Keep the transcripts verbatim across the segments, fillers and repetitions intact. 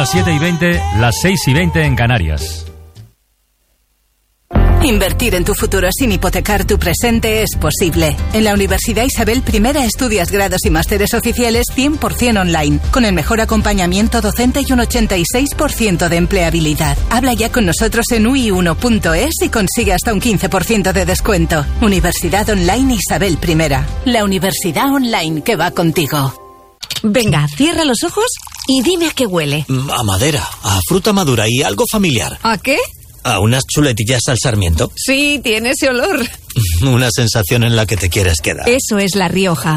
las siete y veinte, las seis y veinte en Canarias. Invertir en tu futuro sin hipotecar tu presente es posible. En la Universidad Isabel I estudias grados y másteres oficiales cien por ciento online, con el mejor acompañamiento docente y un ochenta y seis por ciento de empleabilidad. Habla ya con nosotros en u i uno punto es y consigue hasta un quince por ciento de descuento. Universidad Online Isabel I. La universidad online que va contigo. Venga, cierra los ojos y dime a qué huele. A madera, a fruta madura y algo familiar. ¿A qué? ¿A unas chuletillas al sarmiento? Sí, tiene ese olor. Una sensación en la que te quieres quedar. Eso es La Rioja.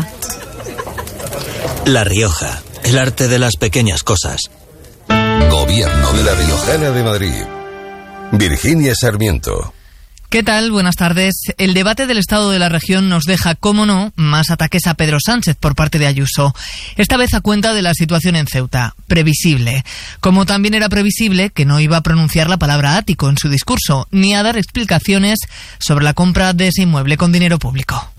La Rioja, el arte de las pequeñas cosas. Gobierno de La Riojana de Madrid. Virginia Sarmiento. ¿Qué tal? Buenas tardes. El debate del estado de la región nos deja, cómo no, más ataques a Pedro Sánchez por parte de Ayuso. Esta vez a cuenta de la situación en Ceuta. Previsible. Como también era previsible que no iba a pronunciar la palabra ático en su discurso, ni a dar explicaciones sobre la compra de ese inmueble con dinero público.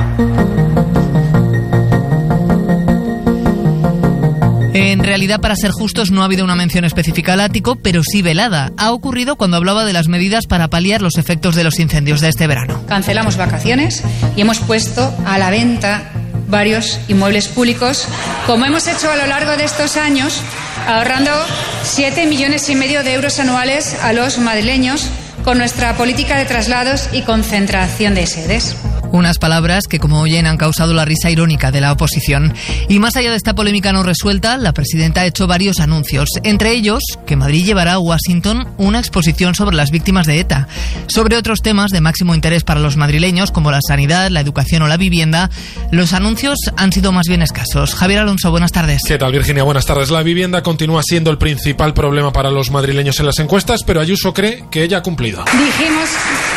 En realidad, para ser justos, no ha habido una mención específica al ático, pero sí velada. Ha ocurrido cuando hablaba de las medidas para paliar los efectos de los incendios de este verano. Cancelamos vacaciones y hemos puesto a la venta varios inmuebles públicos, como hemos hecho a lo largo de estos años, ahorrando siete millones y medio de euros anuales a los madrileños con nuestra política de traslados y concentración de sedes. Unas palabras que, como oyen, han causado la risa irónica de la oposición. Y más allá de esta polémica no resuelta, la presidenta ha hecho varios anuncios. Entre ellos, que Madrid llevará a Washington una exposición sobre las víctimas de ETA. Sobre otros temas de máximo interés para los madrileños, como la sanidad, la educación o la vivienda, los anuncios han sido más bien escasos. Javier Alonso, buenas tardes. ¿Qué tal, Virginia? Buenas tardes. La vivienda continúa siendo el principal problema para los madrileños en las encuestas, pero Ayuso cree que ella ha cumplido. Dijimos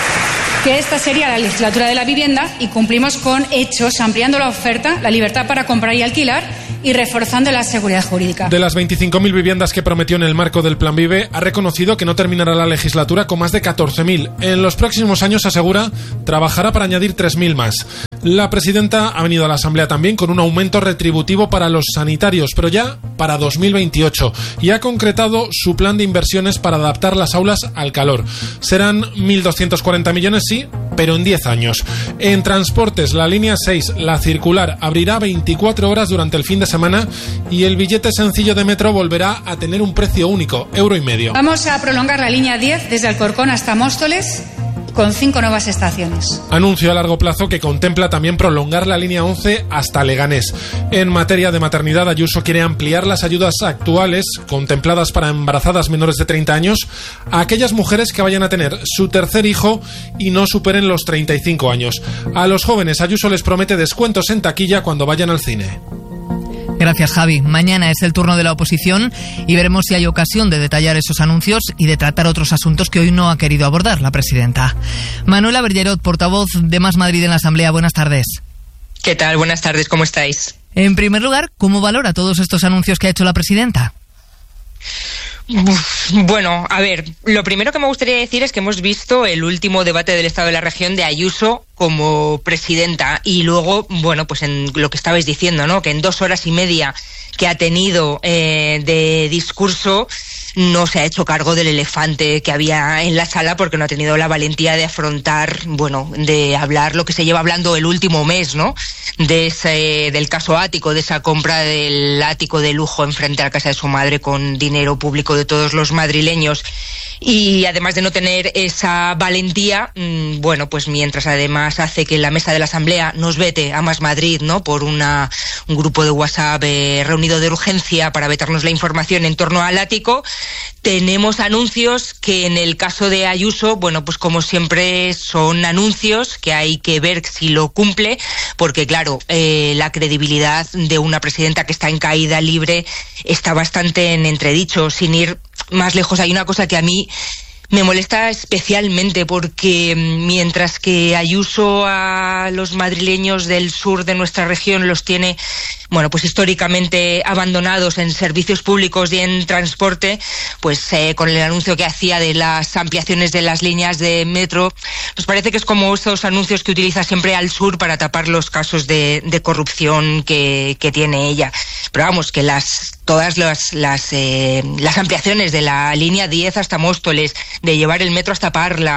que esta sería la legislatura de la vivienda y cumplimos con hechos, ampliando la oferta, la libertad para comprar y alquilar y reforzando la seguridad jurídica. De las veinticinco mil viviendas que prometió en el marco del Plan Vive, ha reconocido que no terminará la legislatura con más de catorce mil. En los próximos años, asegura, trabajará para añadir tres mil más. La presidenta ha venido a la Asamblea también con un aumento retributivo para los sanitarios, pero ya para dos mil veintiocho, y ha concretado su plan de inversiones para adaptar las aulas al calor. Serán mil doscientos cuarenta millones, sí, pero en diez años. En transportes, la línea seis, la circular, abrirá veinticuatro horas durante el fin de semana y el billete sencillo de metro volverá a tener un precio único, euro y medio. Vamos a prolongar la línea diez desde Alcorcón hasta Móstoles, con cinco nuevas estaciones. Anuncio a largo plazo que contempla también prolongar la línea once hasta Leganés. En materia de maternidad, Ayuso quiere ampliar las ayudas actuales contempladas para embarazadas menores de treinta años a aquellas mujeres que vayan a tener su tercer hijo y no superen los treinta y cinco años. A los jóvenes, Ayuso les promete descuentos en taquilla cuando vayan al cine. Gracias, Javi. Mañana es el turno de la oposición y veremos si hay ocasión de detallar esos anuncios y de tratar otros asuntos que hoy no ha querido abordar la presidenta. Manuela Bergerot, portavoz de Más Madrid en la Asamblea. Buenas tardes. ¿Qué tal? Buenas tardes. ¿Cómo estáis? En primer lugar, ¿cómo valora todos estos anuncios que ha hecho la presidenta? Bueno, a ver, lo primero que me gustaría decir es que hemos visto el último debate del Estado de la Región de Ayuso como presidenta y luego, bueno, pues en lo que estabais diciendo, ¿no? Que en dos horas y media que ha tenido eh, de discurso no se ha hecho cargo del elefante que había en la sala porque no ha tenido la valentía de afrontar, bueno, de hablar lo que se lleva hablando el último mes, ¿no? De ese, del caso ático, de esa compra del ático de lujo enfrente a la casa de su madre con dinero público de todos los madrileños. Y además de no tener esa valentía, mmm, bueno, pues mientras además hace que la mesa de la Asamblea nos vete a Más Madrid, ¿no? Por una, un grupo de WhatsApp eh, reunido de urgencia para vetarnos la información en torno al ático, tenemos anuncios que en el caso de Ayuso, bueno, pues como siempre son anuncios que hay que ver si lo cumple, porque claro, eh, la credibilidad de una presidenta que está en caída libre está bastante en entredicho. Sin ir más lejos, hay una cosa que a mí me molesta especialmente porque mientras que Ayuso a los madrileños del sur de nuestra región los tiene, bueno, pues históricamente abandonados en servicios públicos y en transporte, pues eh, con el anuncio que hacía de las ampliaciones de las líneas de metro, nos parece que es como esos anuncios que utiliza siempre al sur para tapar los casos de, de corrupción que, que tiene ella. Pero vamos, que las todas las, las, eh, las ampliaciones de la línea diez hasta Móstoles, de llevar el metro hasta Parla,